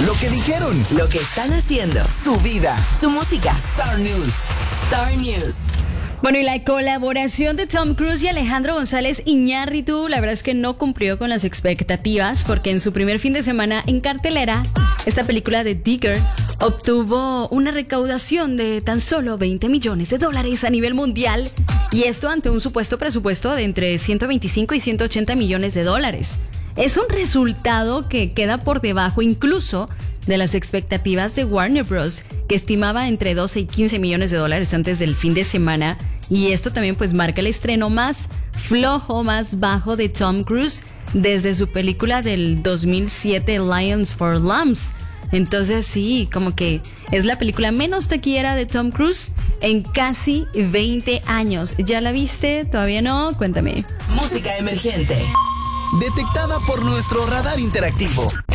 lo que dijeron, lo que están haciendo, su vida, su música. Star News. Star News. Bueno, y la colaboración de Tom Cruise y Alejandro González Iñárritu, la verdad es que no cumplió con las expectativas, porque en su primer fin de semana en cartelera, esta película de Digger obtuvo una recaudación de tan solo $20 millones a nivel mundial, y esto ante un supuesto presupuesto de entre 125 y 180 millones de dólares. Es un resultado que queda por debajo incluso de las expectativas de Warner Bros., que estimaba entre 12 y 15 millones de dólares antes del fin de semana, y esto también pues marca el estreno más flojo, más bajo de Tom Cruise desde su película del 2007 Lions for Lambs. Entonces sí, como que es la película menos taquillera de Tom Cruise en casi 20 años. ¿Ya la viste? ¿Todavía no? Cuéntame. Música emergente. Detectada por nuestro radar interactivo.